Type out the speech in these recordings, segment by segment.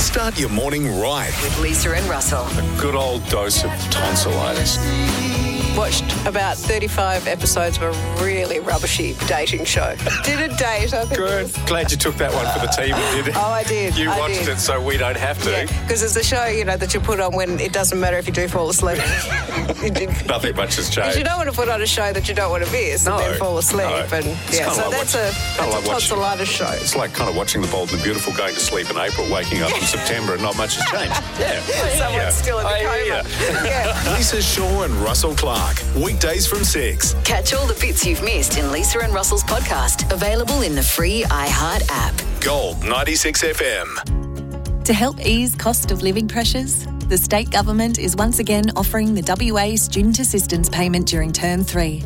Start your morning right. With Lisa and Russell. A good old dose of tonsillitis. Watched about 35 episodes of a really rubbishy dating show. Did a date, I think. Good. Glad you took that one for the team and did it. Oh, I did. You watched it so we don't have to. Yeah, because it's a show, that you put on when it doesn't matter if you do fall asleep. Nothing much has changed. You don't want to put on a show that you don't want to miss and then fall asleep. No. And yeah, so that's a tonsillitis show. It's like kind of watching The Bold and the Beautiful going to sleep in April, waking up in September and not much has changed. Yeah. Someone's still in the coma. Yeah. Lisa Shaw and Russell Clark. Weekdays from 6. Catch all the bits you've missed in Lisa and Russell's podcast. Available in the free iHeart app. Gold 96 FM. To help ease cost of living pressures, the state government is once again offering the WA Student Assistance Payment during Term 3.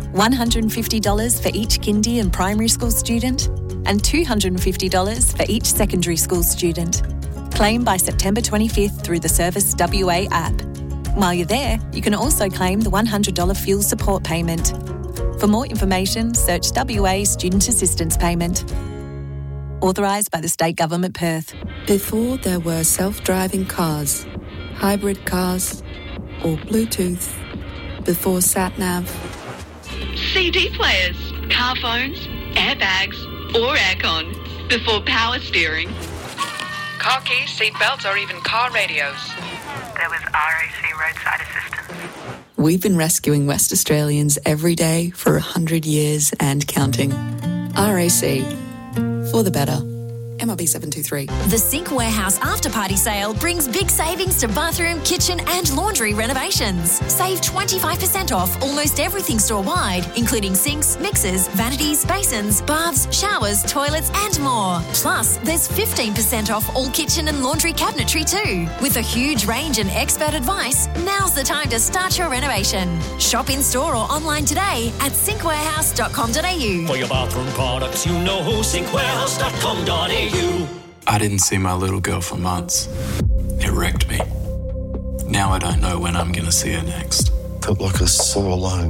$150 for each kindy and primary school student and $250 for each secondary school student. Claim by September 25th through the Service WA app. While you're there, you can also claim the $100 fuel support payment. For more information, search WA Student Assistance Payment. Authorised by the State Government, Perth. Before there were self-driving cars, hybrid cars, or Bluetooth, before sat-nav. CD players, car phones, airbags, or aircon, before power steering. Car keys, seat belts, or even car radios. There was RAC roadside assistance. We've been rescuing West Australians every day for 100 years and counting. RAC. For the better. MRB 723. The Sink Warehouse After Party Sale brings big savings to bathroom, kitchen and laundry renovations. Save 25% off almost everything store-wide, including sinks, mixers, vanities, basins, baths, showers, toilets and more. Plus, there's 15% off all kitchen and laundry cabinetry too. With a huge range and expert advice, now's the time to start your renovation. Shop in-store or online today at sinkwarehouse.com.au. For your bathroom products, sinkwarehouse.com.au. I didn't see my little girl for months. It wrecked me. Now I don't know when I'm going to see her next. Felt like I saw alone,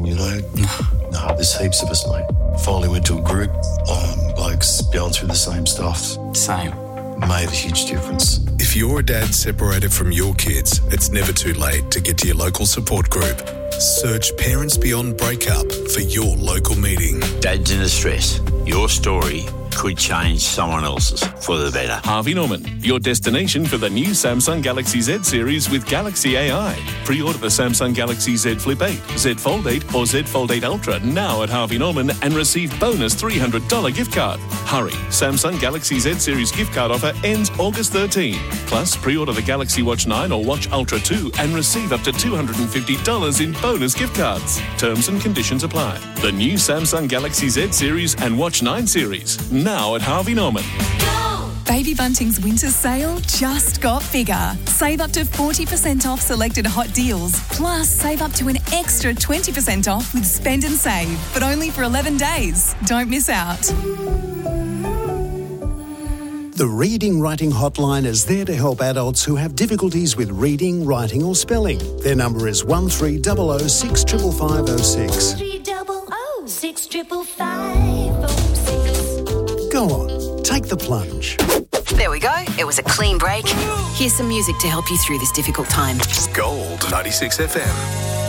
No, there's heaps of us, mate. Finally went to a group, blokes going through the same stuff. Same. Made a huge difference. If you're a dad separated from your kids, it's never too late to get to your local support group. Search Parents Beyond Breakup for your local meeting. Dads in distress. Your story could change someone else's for the better. Harvey Norman, your destination for the new Samsung Galaxy Z series with Galaxy AI. Pre-order the Samsung Galaxy Z Flip 8, Z Fold 8 or Z Fold 8 Ultra now at Harvey Norman and receive bonus $300 gift card. Hurry, Samsung Galaxy Z series gift card offer ends August 13. Plus, pre-order the Galaxy Watch 9 or Watch Ultra 2 and receive up to $250 in bonus gift cards. Terms and conditions apply. The new Samsung Galaxy Z series and Watch 9 series. Now at Harvey Norman. Baby Bunting's winter sale just got bigger. Save up to 40% off selected hot deals. Plus, save up to an extra 20% off with Spend and Save, but only for 11 days. Don't miss out. The Reading Writing Hotline is there to help adults who have difficulties with reading, writing or spelling. Their number is 1300 65506. 1300 65506. Go on, take the plunge. There we go. It was a clean break. Here's some music to help you through this difficult time. Gold 96 FM.